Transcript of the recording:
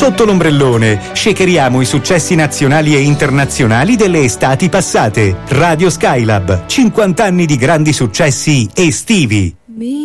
Sotto l'ombrellone shakeriamo i successi nazionali e internazionali delle estati passate. Radio Skylab, 50 anni di grandi successi estivi.